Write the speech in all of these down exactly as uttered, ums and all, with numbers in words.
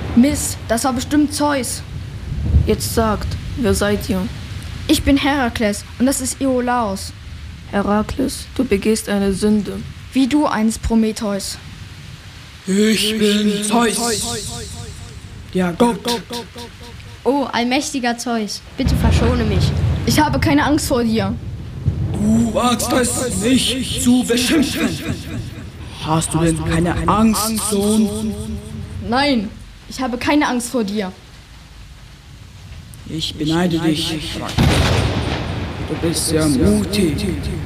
Mist, das war bestimmt Zeus. Jetzt sagt, wer seid ihr? Ich bin Herakles und das ist Iolaos. Herakles, du begehst eine Sünde. Wie du einst, Prometheus. Ich bin Zeus, der Gott. Oh, allmächtiger Zeus, bitte verschone mich. Ich habe keine Angst vor dir. Du wagst es, mich zu beschimpfen. Hast du denn keine Angst, Sohn? Nein, ich habe keine Angst vor dir. Ich beneide dich. Du bist sehr mutig.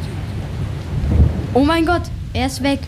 Oh mein Gott, er ist weg.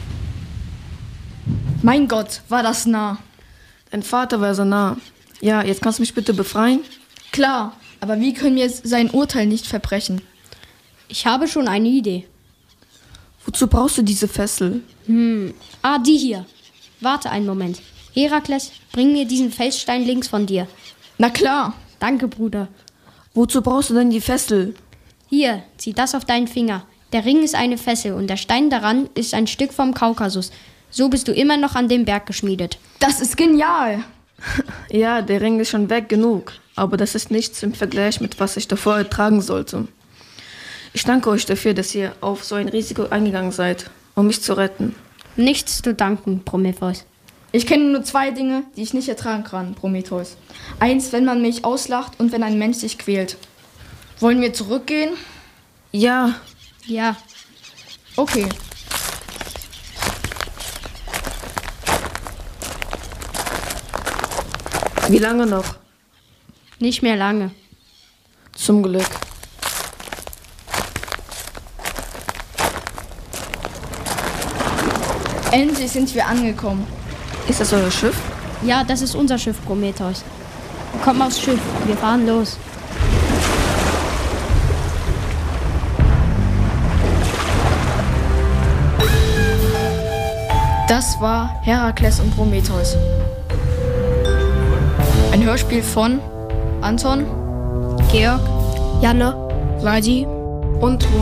Mein Gott, war das nah. Dein Vater war so nah. Ja, jetzt kannst du mich bitte befreien? Klar, aber wie können wir sein Urteil nicht verbrechen? Ich habe schon eine Idee. Wozu brauchst du diese Fessel? Hm, ah, die hier. Warte einen Moment. Herakles, bring mir diesen Felsstein links von dir. Na klar. Danke, Bruder. Wozu brauchst du denn die Fessel? Hier, zieh das auf deinen Finger. Der Ring ist eine Fessel und der Stein daran ist ein Stück vom Kaukasus. So bist du immer noch an dem Berg geschmiedet. Das ist genial. Ja, der Ring ist schon weg genug. Aber das ist nichts im Vergleich mit was ich davor ertragen sollte. Ich danke euch dafür, dass ihr auf so ein Risiko eingegangen seid, um mich zu retten. Nichts zu danken, Prometheus. Ich kenne nur zwei Dinge, die ich nicht ertragen kann, Prometheus. Eins, wenn man mich auslacht und wenn ein Mensch sich quält. Wollen wir zurückgehen? Ja. Ja. Okay. Wie lange noch? Nicht mehr lange. Zum Glück. Endlich sind wir angekommen. Ist das euer Schiff? Ja, das ist unser Schiff, Prometheus. Komm aufs Schiff, wir fahren los. Das war Herakles und Prometheus. Ein Hörspiel von Anton, Georg, Janne, Radi Und